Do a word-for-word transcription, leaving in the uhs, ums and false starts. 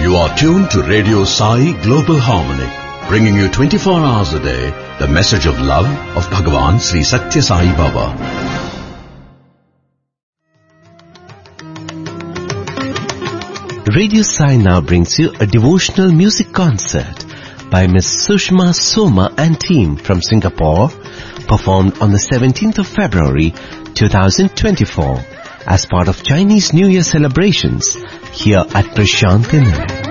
You are tuned to Radio Sai Global Harmony, bringing you twenty-four hours a day the message of love of Bhagavan Sri Satya Sai Baba. Radio Sai now brings you a devotional music concert by Miss Sushma Soma and team from Singapore, performed on the seventeenth of February two thousand twenty-four as part of Chinese New Year celebrations here at Prashant Dinner.